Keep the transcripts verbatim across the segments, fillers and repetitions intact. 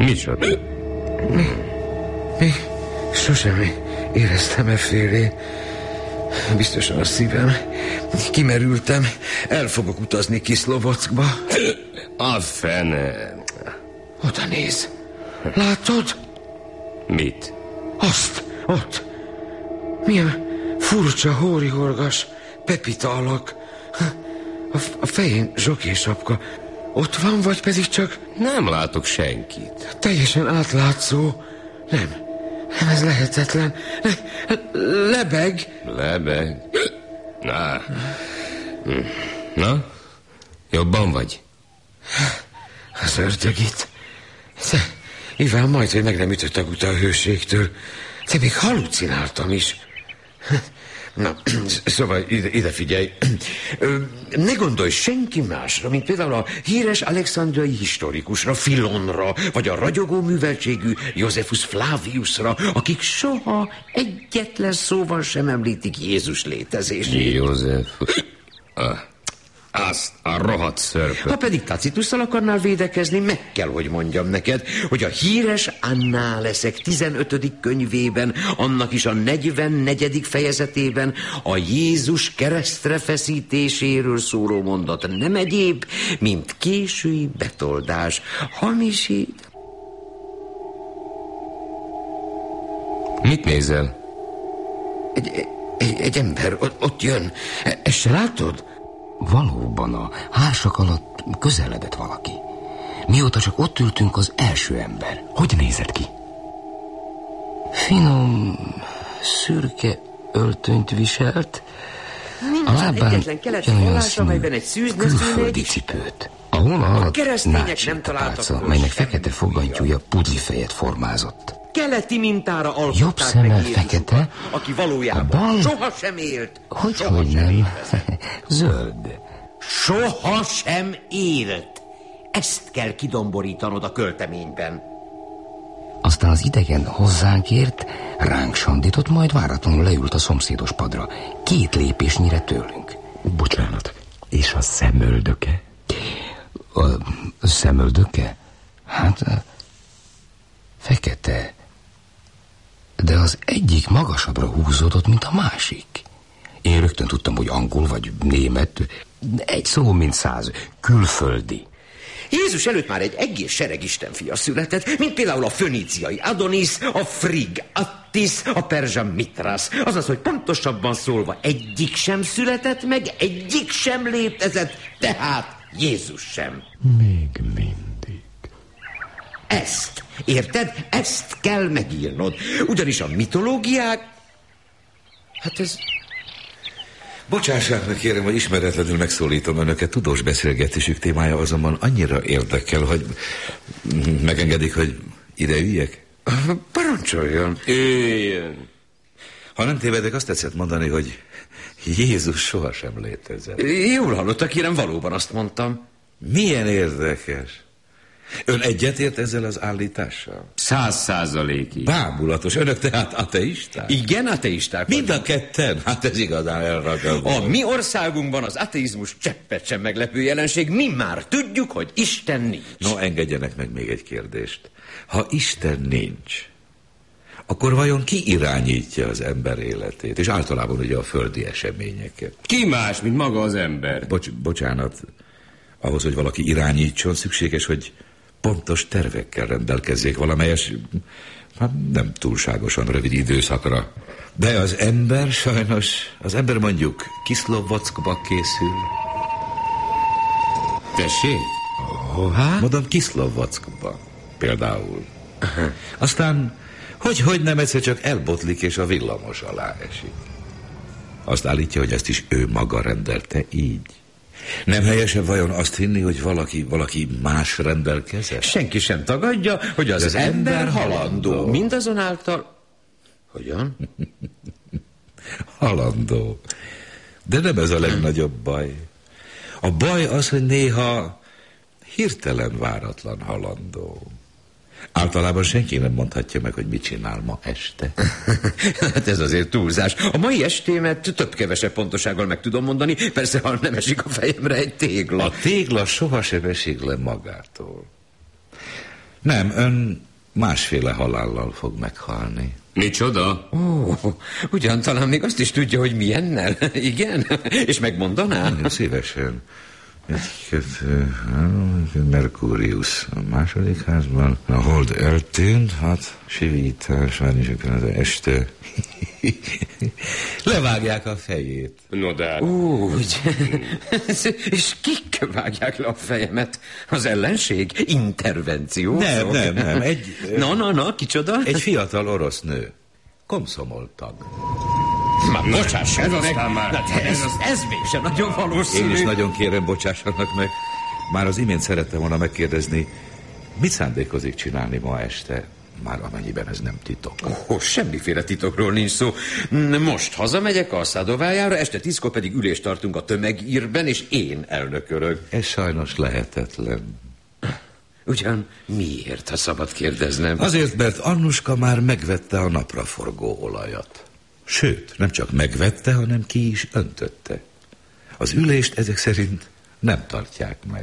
Micsoda? Mi? Mi? Sosem éreztem effélé. Biztosan a szívem. Kimerültem. El fogok utazni Kiszlovockba. A fene. Oda néz. Látod? Mit? Azt, ott. Milyen furcsa, hórihorgas, pepita alak. A, a fején zsokésapka. Ott van, vagy pedig csak... Nem látok senkit. Teljesen átlátszó. Nem, nem, ez lehetetlen. Le, lebeg. Lebeg? Na. Na? Jobban vagy? Az ördög itt. De, Iván, majd, hogy meg nem ütött a guta a hőségtől. De még halucináltam is. Na, szóval ide, ide figyelj. Ne gondolj senki másra, mint például a híres alexandriai historikusra, Filonra, vagy a ragyogó műveltségű Josephus Flaviusra, akik soha egyetlen szóval sem említik Jézus létezését. József. Ah, azt a rohadt szörpöt. Ha pedig Tacitusszal akarnál védekezni, meg kell, hogy mondjam neked, hogy a híres Annáleszek tizenötödik könyvében, annak is a negyvennegyedik fejezetében a Jézus keresztre feszítéséről szóló mondat nem egyéb, mint késői betoldás, hamisít. Mit nézel? Egy, egy, egy ember, ott, ott jön. Ezt se látod? Valóban a hársak alatt közeledett valaki. Mióta csak ott ültünk, az első ember. Hogy nézett ki? Finom, szürke öltönyt viselt. Nincs a lábán egyetlen keleti vallás, amelyben egy szűzne külföldi cipőt. A hóna alatt nácsi melynek fekete fogantyúja pudlifejet formázott. Keleti mintára alkották jobb szemmel meg fekete, aki valójában bal... sohasem élt. Hogy, soha hogy sem nem? létezett. Zöld. Sohasem élt. Ezt kell kidomborítanod a költeményben. Aztán az idegen hozzánk ért, ránk sandított, majd váratlanul leült a szomszédos padra. Két lépésnyire tőlünk. Bocsánat, és a szemöldöke? A szemöldöke? Hát, fekete. De az egyik magasabbra húzódott, mint a másik. Én rögtön tudtam, hogy angol vagy német. Egy szó, mint száz. Külföldi. Jézus előtt már egy egész sereg istenfia született, mint például a föníciai Adonis, a Frigg Attis, a perzsa Mitrász. Azaz, hogy pontosabban szólva egyik sem született meg, egyik sem létezett, tehát Jézus sem. Még mindig. Ezt, érted? Ezt kell megírnod. Ugyanis a mitológiák... Hát ez... Bocsássák meg, kérem, hogy ismeretlenül megszólítom önöket. Tudós beszélgetésük témája azonban annyira érdekel, hogy megengedik, hogy ide üljek? Parancsoljon. Üljön. Ha nem tévedek, azt tetszett mondani, hogy Jézus sohasem létezett. Jól hallottak, kérem, valóban azt mondtam. Milyen érdekes. Ön egyetért ezzel az állítással? Száz százalékig. Bámulatos. Önök tehát ateisták? Igen, ateisták. Mind a ketten? Hát ez igazán elragadó. A mi országunkban az ateizmus cseppet sem meglepő jelenség. Mi már tudjuk, hogy Isten nincs. No, engedjenek meg még egy kérdést. Ha Isten nincs, akkor vajon ki irányítja az ember életét? És általában ugye a földi eseményeket. Ki más, mint maga az ember? Bocs, bocsánat. Ahhoz, hogy valaki irányítson, szükséges, hogy pontos tervekkel rendelkezzék valamelyes, hát nem túlságosan rövid időszakra. De az ember sajnos, az ember mondjuk Kiszlovockba készül. Tessék? Hová? Mondom, Kiszlovockba például. Aztán, hogy-hogy nem egyszer csak elbotlik, és a villamos alá esik. Azt állítja, hogy ezt is ő maga rendelte így. Nem helyesebb vajon azt hinni, hogy valaki, valaki más rendelkezett? Senki sem tagadja, hogy az, az ember, ember halandó. halandó. Mindazonáltal... Hogyan? Halandó. De nem ez a legnagyobb baj. A baj az, hogy néha hirtelen váratlan halandó. Általában senki nem mondhatja meg, hogy mit csinál ma este. Hát ez azért túlzás. A mai estémet több-kevesebb pontosággal meg tudom mondani, persze, ha nem esik a fejemre egy tégla. A tégla sohasem esik le magától. Nem, ön másféle halállal fog meghalni. Micsoda? Ó, ugyan talán még azt is tudja, hogy milyennel. Igen? És megmondaná? Nagyon szívesen. Egy, kettő, három, Merkurius a második házban. A hold eltűnt, hát sivítás, várni csak pillanat, este. Levágják a fejét. No de... Úgy. És kik vágják le a fejemet? Az ellenség? Intervenció? Nem, nem, nem. Egy, Na, na, na, kicsoda? egy fiatal orosz nő. Komszomoltag. Már bocsássanak meg! már. Na, de ez, ez mégsem nagyon valószínű. Én is nagyon kérem, bocsássanak meg. Már az imént szerettem volna megkérdezni, mit szándékozik csinálni ma este, már amennyiben ez nem titok. Ó, semmiféle titokról nincs szó. Most hazamegyek a Szadovájára, este tízkor pedig ülést tartunk a tömegírben, és én elnökölök. Ez sajnos lehetetlen. Ugyan miért, ha szabad kérdeznem? Azért, mert Annuska már megvette a napraforgó olajat. Sőt, nem csak megvette, hanem ki is öntötte. Az ülést ezek szerint nem tartják meg.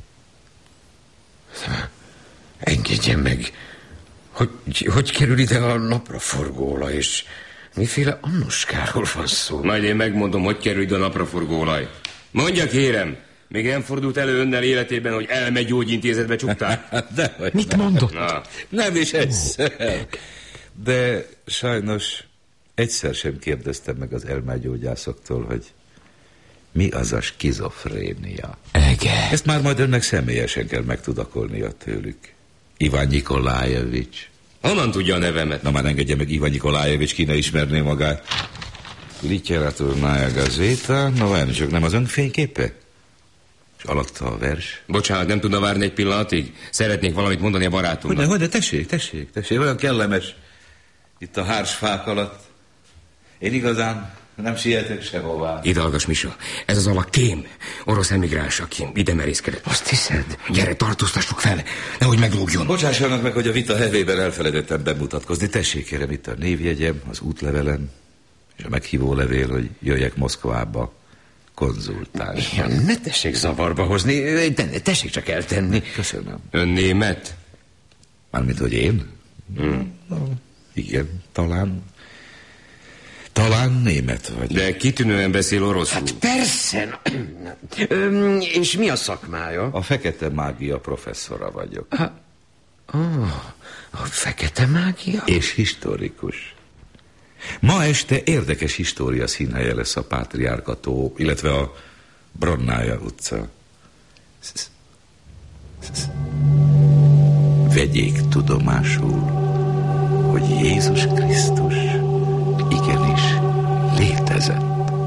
Engedjen meg. Hogy, hogy kerül ide a napraforgóolaj, és miféle Annuskáról van szó? Majd én megmondom, hogy kerül ide a napraforgóolaj. Mondja, kérem, még nem fordult elő önnel életében, hogy elmegyógyintézetbe csukták? Dehogy Mit mondott? Na, nem is egyszer. De sajnos egyszer sem kérdeztem meg az elmegyógyászoktól, hogy mi az a skizofrénia. Ege. Ezt már majd önnek személyesen kell megtudakolnia tőlük. Iván Nikolájevics. honnan tudja a nevemet? Na már engedje meg, Iván Nikolájevics ki ne ismerné magát. Literatúrnája gazéta, na várni csak, nem az ön fényképe? És alatta a vers. Bocsánat, nem tudna várni egy pillanatig? Szeretnék valamit mondani a barátunknak. Hogyne, hogyne, tessék, tessék, tessék, olyan kellemes itt a hársfák alatt. Én igazán nem sietek sehová. Ide hallgass, Misa. Ez az alak kém, orosz emigráns, aki ide merészkedett. Azt hiszed? Gyere, tartóztassuk fel, nehogy meglógjon. Bocsássanak meg, hogy a vita hevében elfelejtettem bemutatkozni. Tessék, kérem, itt a névjegyem, az útlevelem, és a meghívó levél, hogy jöjjek Moszkvába konzultálni. Ja, ne tessék zavarba hozni, de ne tessék csak eltenni. Köszönöm. Ön német? Mármint, hogy én? Hmm. Igen, talán. Talán német vagy. De kitűnően beszél oroszul. Hát persze. Öm, és mi a szakmája? A fekete mágia professzora vagyok. Oh, a fekete mágia? És historikus. Ma este érdekes história színhelye lesz a Pátriárka tó, illetve a Bronnája utca. Vegyék tudomásul, hogy Jézus Krisztus igenis létezett.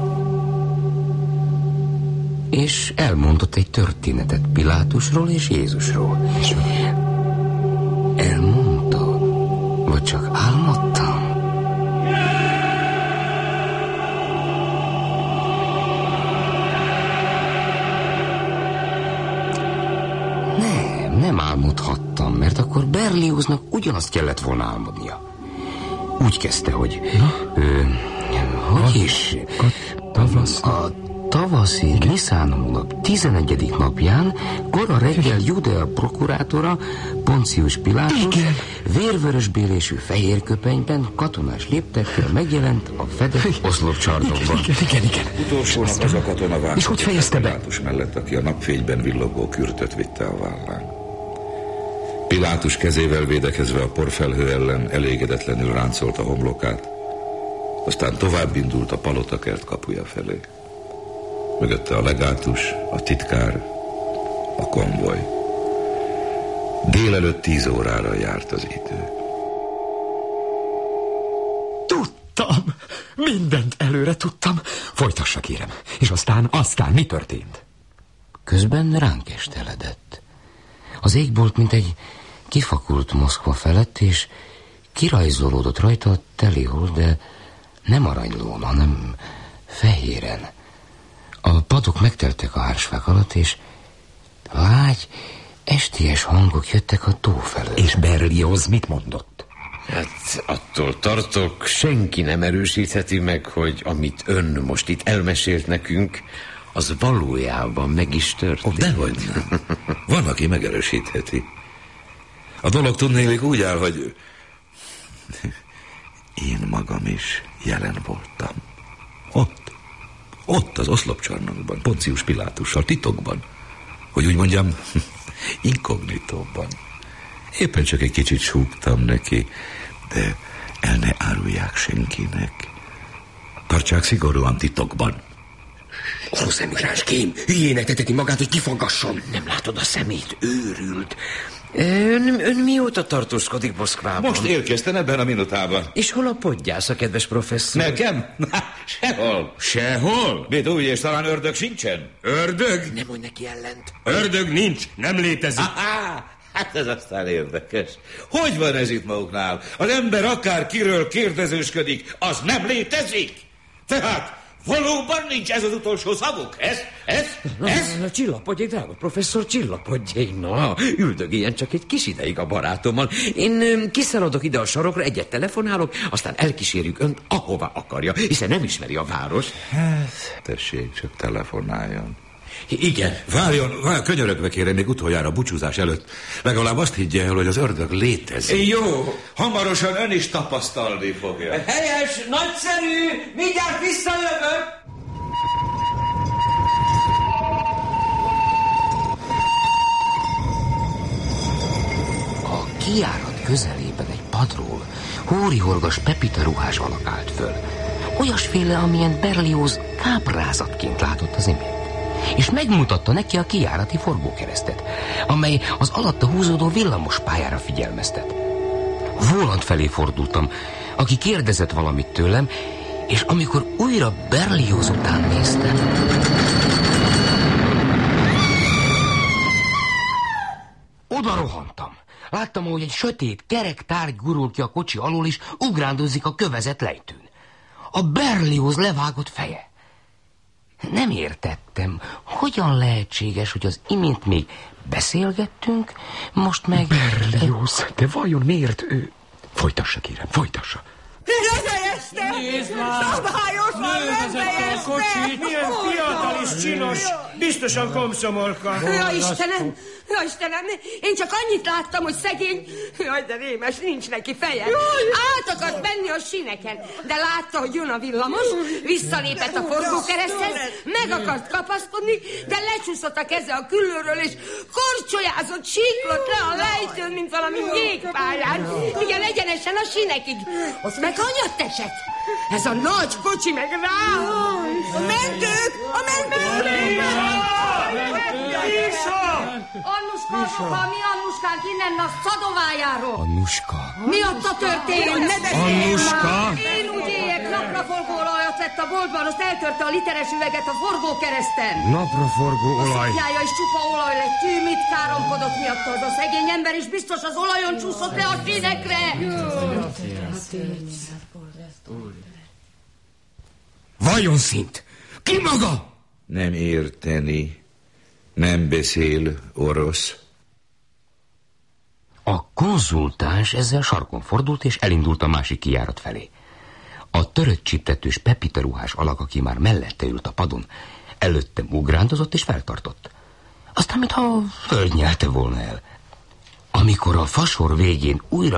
És elmondott egy történetet Pilátusról és Jézusról. És elmondta, vagy csak álmodtam? Nem, nem álmodhattam, mert akkor Berlioznak ugyanazt kellett volna álmodnia. Úgy kezdte, hogy... Ö, hogy is? A tavasz... A tavaszi Niszán hónap tizenegyedik napján kora reggel Judea prokurátora, Poncius Pilátus vérvörösbélésű fehér köpenyben, katonás léptekkel megjelent a fedett oszlopcsarnokban. Igen, igen, igen. Utolsónak az a katona vágott. És hogy fejezte be? Pilátus mellett, aki a napfényben villogó kürtöt vitte a vállán. Pilátus kezével védekezve a porfelhő ellen elégedetlenül ráncolt a homlokát, aztán tovább indult a palotakert kapuja felé. Mögötte a legátus, a titkár, a konvoj. Délelőtt tíz órára járt az idő. Tudtam! Mindent előre tudtam. Folytassa, kérem. És aztán, aztán mi történt? Közben ránk esteledett. Az égbolt, mint egy kifakult Moszkva felett, és kirajzolódott rajta a telihold, de nem aranylón, hanem fehéren. A padok megteltek a hársfák alatt, és lágy, estélyes hangok jöttek a tó felől. És Berlioz mit mondott? Hát attól tartok, senki nem erősítheti meg, hogy amit ön most itt elmesélt nekünk, az valójában meg is történt. Oh, dehogy. Van, aki megerősítheti. A dolog tudnélik úgy áll, hogy én magam is jelen voltam. Ott, ott az oszlopcsarnokban, Poncius Pilátussal, titokban. Hogy úgy mondjam, inkognitóban. Éppen csak egy kicsit súgtam neki, de el ne árulják senkinek. Tartsák szigorúan titokban. Orosz emigráns kém, hülyének teteti magát, hogy kifaggasson. Nem látod a szemét, őrült. Ön, ön mióta tartózkodik Moszkvában? Most érkeztem ebben a minutában. És hol a podgyász, a kedves professzor? Nekem? Sehol. Sehol? Mit úgy, és talán ördög sincsen? Ördög? Nem mondj neki ellent. Ördög nincs, nem létezik. Aha, hát ez aztán érdekes. Hogy van ez itt maguknál? Az ember akár kiről kérdezősködik, az nem létezik? Tehát valóban nincs ez az utolsó szavuk? Ez? Ez? Ez? Na, csillapodjék, drága professzor, csillapodjék. Na, üldögéljen csak egy kis ideig a barátommal. Én ö, kiszaladok ide a sarokra, egyet telefonálok, aztán elkísérjük önt, ahová akarja, hiszen nem ismeri a város. Hát, tessék, csak telefonáljon. Igen. Várjon, várjon, könyörögve kérem, még utoljára búcsúzás előtt. Legalább azt higgye el, hogy az ördög létezik. Jó. Hamarosan ön is tapasztalni fogja. Helyes, nagyszerű, mindjárt visszajövök. A kijárat közelében egy padról hórihorgas Pepita ruhás alak állt föl. Olyasféle, amilyen Berlioz káprázatként látott az imént. És megmutatta neki a kijárati forgókeresztet, amely az alatta húzódó villamos pályára figyelmeztet. Volant felé fordultam, aki kérdezett valamit tőlem, és amikor újra Berlioz után néztem... Oda rohantam. Láttam, hogy egy sötét, kerek tárgy gurul ki a kocsi alól, és ugrándozik a kövezett lejtőn. A Berlioz levágott feje. Nem értettem, hogyan lehetséges, hogy az imént még beszélgettünk, most meg... Berlioz, de vajon miért ő... Folytassa, kérem, folytassa. Befejeztem! Nézd már! Szabályosan befejeztem! Kocsit, milyen fiatal és csinos, biztosan komszomolka. Ja, Istenem! Ja, Istenem! Én csak annyit láttam, hogy szegény... Jaj, de rémes, nincs neki feje. Át akart menni a síneken, de látta, hogy jön a villamos, visszalépett a forgókereszthez, meg akart kapaszkodni, de lecsúszott a keze a küllőről, és korcsolyázott, síklott le a lejtőn, mint valami jégpályán. Igen, egyenesen a sínekig. Ott meg hanyat esett? Ez a nagy kocsi meg rá! A mentők! A mentők! Annuska, mi Annuskánk innen a szadovájáról? Annuska? Miatta történt? Ne beszélj Annuska? már! Én úgy éjek, napraforgó olajat vett a boltban, azt eltörte a literes üveget a forgókereszten. Napraforgó A olaj. szoknyája is csupa olaj lett, tű, mit káromkodott miatta az a szegény ember, és biztos az olajon csúszott le a sínekre. Vajon szint? Ki maga? Nem érteni. Nem beszél orosz. A konzultáns ezzel sarkon fordult, és elindult a másik kijárat felé. A törött csiptetős Pepita ruhás alak, aki már mellette ült a padon, előttem ugrándozott és feltartott. Aztán, mintha földnyelte volna el. Amikor a fasor végén újra